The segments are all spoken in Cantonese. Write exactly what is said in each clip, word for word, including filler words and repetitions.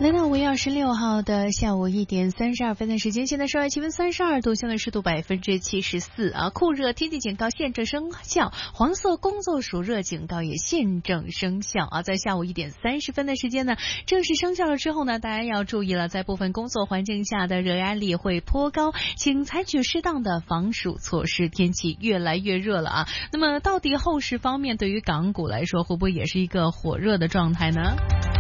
来到五月二十六号的下午一点三十二分的时间，现在室外气温三十二度，相对湿度百分之七十四啊，酷热天气警告现正生效，黄色工作暑热警告也现正生效啊。在下午一点三十分的时间呢，正式生效了之后呢，大家要注意了，在部分工作环境下的热压力会颇高，请采取适当的防暑措施。天气越来越热了啊，那么到底后市方面对于港股来说，会不会也是一个火热的状态呢？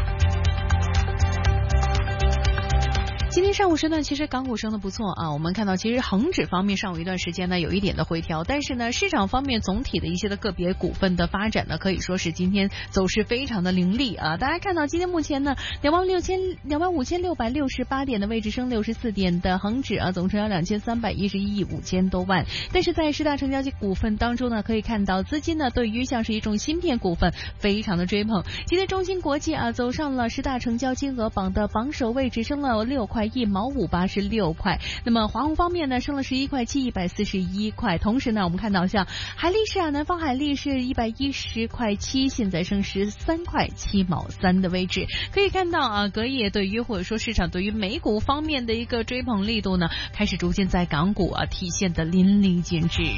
今天上午时段其实港股升得不错啊，我们看到其实恒指方面上午一段时间呢有一点的回调，但是呢市场方面总体的一些的个别股份的发展呢可以说是今天走势非常的凌厉啊。大家看到今天目前呢两万六千两万五千六百六十八点的位置，升六十四点的恒指啊，总成交两千三百一十一亿五千多万。但是在十大成交股份当中呢，可以看到资金呢对于像是一种芯片股份非常的追捧。今天中芯国际啊走上了十大成交金额榜的榜首位置，升了六块一毛五八十六块。那么华虹方面呢，升了十一块七，一百四十一块。同时呢，我们看到像海力士啊，南方海力士一百一十块七，现在升十三块七毛三的位置。可以看到啊，隔夜对于或者说市场对于美股方面的一个追捧力度呢，开始逐渐在港股啊体现的淋漓尽致。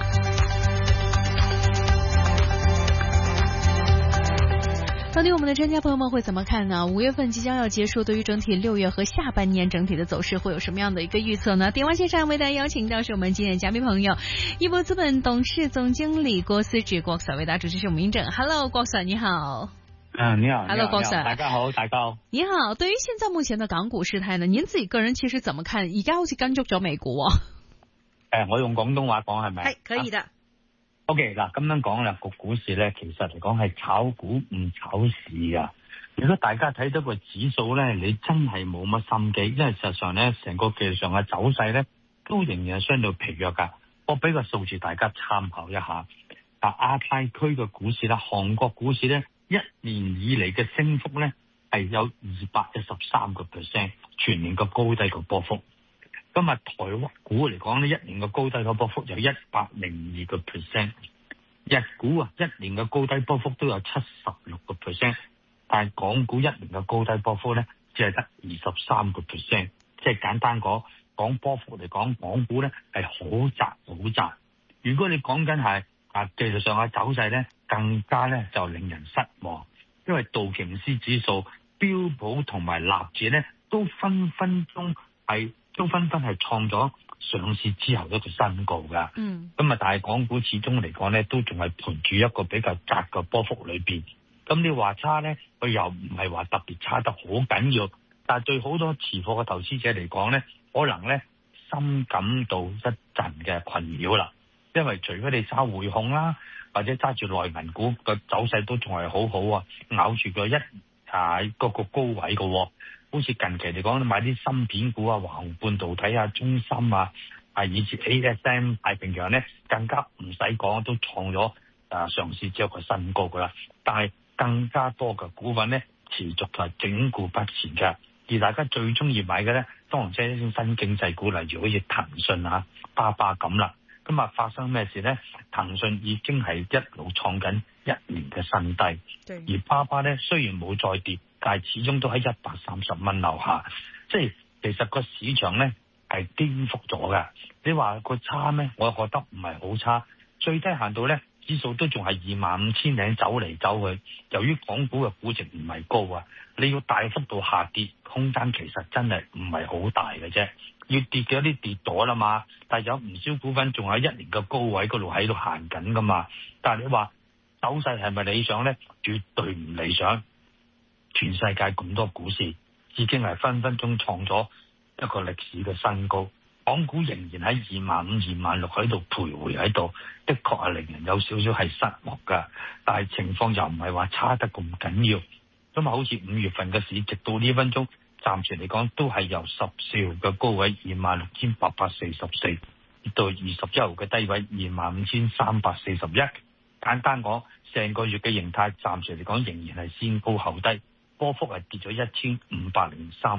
到底我们的专家朋友们会怎么看呢？五月份即将要结束，对于整体六月和下半年整体的走势会有什么样的一个预测呢？电话线上为大家邀请到是我们今天的嘉宾朋友，一博资本董事总经理郭思治郭 Sir 为大家主持，是我们英正。Hello， 郭 Sir 你好。 嗯，你好 ，Hello， 郭 Sir， 大家好，大家好。 你好，對於現在目前的港股事態呢，您自己個人其實怎麼看？而家好似跟足咗美股喎。 誒，我用廣東話講係咪？ 係可以的。 O K 嗱，咁樣講啦，個股市咧，其實嚟講係炒股唔炒市噶。如果大家睇到個指數咧，你真係冇乜心機，因為事實上咧，成個技術上嘅走勢咧，都仍然係相對疲弱噶。我俾個數字大家參考一下。啊，亞太區嘅股市啦，韓國股市咧，一年以嚟嘅升幅咧係有二百一十三個 percent， 全年個高低個波幅。今日台灣股嚟講呢，一年嘅高低嘅波幅有一百零二個 percent， 日股啊一年嘅高低波幅都有七十六個 percent， 但係港股一年嘅高低波幅咧只係得二十三個 percent， 即係簡單講，講波幅嚟講，港股咧係好窄好窄。如果你講緊係啊技術上嘅走勢咧，更加咧就令人失望，因為道瓊斯指數、標普同埋納指咧都分分鐘係。都紛紛係創咗上市之後一個新高㗎。嗯。咁啊，但係港股始終嚟講咧，都仲係盤住一個比較窄嘅波幅裏邊。咁你話差咧，佢又唔係話特別差得好緊要。但係對好多持貨嘅投資者嚟講咧，可能咧深感到一陣嘅困擾啦。因為除非你揸匯控啦，或者揸住內銀股嘅走勢都仲係好好啊，咬住個一啊嗰個高位嘅喎。好似近期嚟講，你買啲芯片股啊，華虹半導體啊、中芯啊，啊以至 A S M 太平洋咧，更加唔使講，都創咗啊上市之後個新高噶啦。但係更加多嘅股份咧，持續係整固不前嘅。而大家最中意買嘅咧，當然即係一啲新經濟股，例如好似騰訊啊、巴巴咁啦。咁啊，發生咩事咧？騰訊已經係一路創緊一年嘅新低，而巴巴咧雖然冇再跌，但係始終都喺一百三十蚊樓下，即係其實個市場咧係顛覆咗嘅。你話佢差咩？我覺得唔係好差，最低限度咧指數都仲係二萬五千零走嚟走去。由於港股嘅估值唔係高啊，你要大幅度下跌，空間其實真係唔係好大嘅啫。要跌嘅一啲跌咗啦嘛，但係有唔少股份仲喺一年嘅高位嗰度喺度行緊噶嘛。但係你話走勢係咪理想咧？絕對唔理想。全世界咁多股市已經係分分鐘創咗一個歷史嘅新高，港股仍然喺二萬五、二萬六喺度徘徊喺度，的確係令人有少少係失望㗎。但係情況又唔係話差得咁緊要，咁啊好似五月份嘅市，直到呢分鐘，暫時嚟講都係由十四號嘅高位二萬六千八百四十四，到二十一號嘅低位二萬五千三百四十一。簡單講，成個月嘅形態暫時嚟講仍然係先高後低，波幅係跌咗一千五百零三。